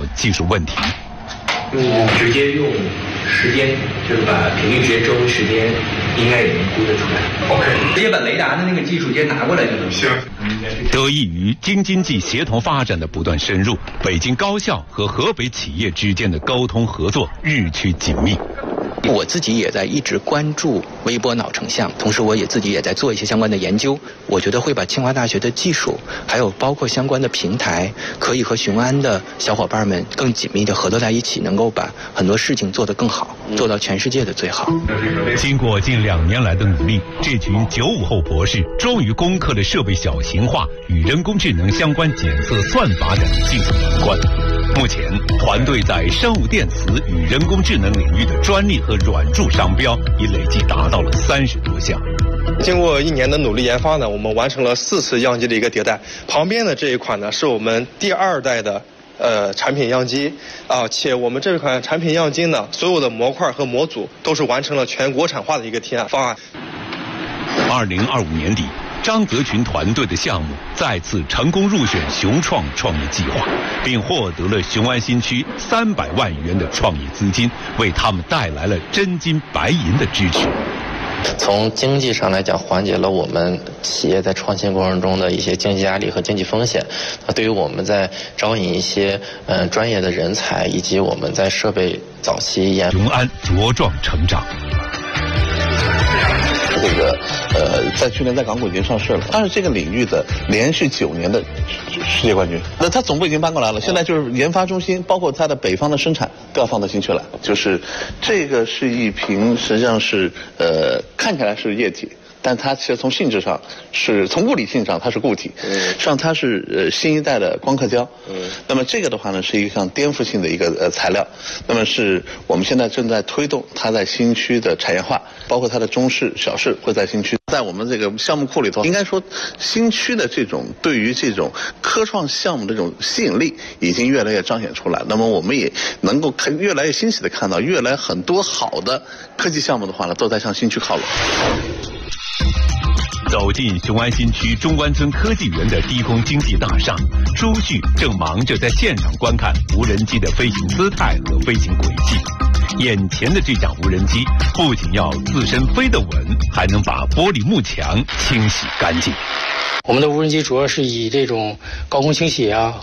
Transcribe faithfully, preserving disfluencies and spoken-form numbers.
技术问题。 嗯，直接用时间，就是把频率直接周时间，应该也能估得出来。OK， 直接把雷达的那个技术直接拿过来就能。行。 得益于京津冀协同发展的不断深入，北京高校和河北企业之间的沟通合作日趋紧密。 我自己也在一直关注微波脑成像，同时我也自己也在做一些相关的研究。我觉得会把清华大学的技术，还有包括相关的平台，可以和雄安的小伙伴们更紧密的合作在一起，能够把很多事情做得更好，做到全世界的最好。 经过近两年来的努力，这群九五后博士终于攻克了设备小型化与人工智能相关检测算法等技术难关。目前，团队在生物电磁与人工智能领域的专利和软著商标已累计达到了三十多项。 经过一年的努力研发呢，我们完成了四次样机的一个迭代。旁边的这一款呢，是我们第二代的呃产品样机啊，且我们这款产品样机呢，所有的模块和模组都是完成了全国产化的一个提案方案。 二零二五年底，张泽群团队的项目再次成功入选雄创创业计划，并获得了雄安新区三百万元的创业资金，为他们带来了真金白银的支持。 从经济上来讲，缓解了我们企业在创新过程中的一些经济压力和经济风险。那对于我们在招引一些嗯、呃、专业的人才，以及我们在设备早期研雄安茁壮成长。 这个呃，在去年在港股已经上市了，它是这个领域的连续九年的世界冠军。那它总部已经搬过来了，现在就是研发中心，包括它的北方的生产都要放到新区来。就是这个是一瓶，实际上是呃看起来是液体，但它其实从性质上是从物理性上它是固体，嗯，实际上它是呃新一代的光刻胶，嗯，那么这个的话呢是一个像颠覆性的一个呃材料，那么是我们现在正在推动它在新区的产业化，包括它的中试、小试会在新区，在我们这个项目库里头，应该说新区的这种对于这种科创项目的这种吸引力已经越来越彰显出来，那么我们也能够看越来越欣喜的看到，越来很多好的科技项目的话呢都在向新区靠拢。 走进雄安新区中关村科技园的低空经济大厦，朱旭正忙着在现场观看无人机的飞行姿态和飞行轨迹。眼前的这架无人机不仅要自身飞得稳，还能把玻璃幕墙清洗干净。 我们的无人机主要是以这种高空倾斜啊